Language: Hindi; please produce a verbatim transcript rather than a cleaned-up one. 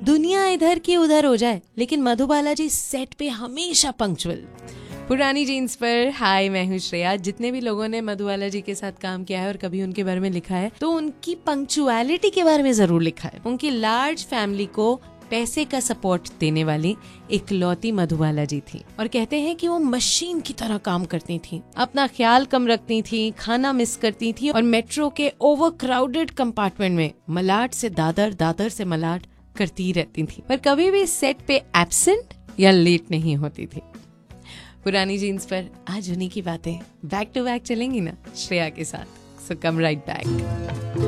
दुनिया इधर की उधर हो जाए लेकिन मधुबाला जी सेट पे हमेशा पंक्चुअल। पुरानी जीन्स पर हाय, मैं हूँ श्रेया। जितने भी लोगों ने मधुबाला जी के साथ काम किया है और कभी उनके बारे में लिखा है तो उनकी पंक्चुअलिटी के बारे में जरूर लिखा है। उनकी लार्ज फैमिली को पैसे का सपोर्ट देने वाली इकलौती मधुबाला जी थी और कहते हैं कि वो मशीन की तरह काम करती थी, अपना ख्याल कम रखती थी, खाना मिस करती थी और मेट्रो के ओवर क्राउडेड कंपार्टमेंट में मलाड से दादर, दादर से मलाड करती रहती थी, पर कभी भी सेट पे एब्सेंट या लेट नहीं होती थी। पुरानी जीन्स पर आज उन्हीं की बातें बैक टू बैक चलेंगी ना श्रेया के साथ। सो कम राइट बैक।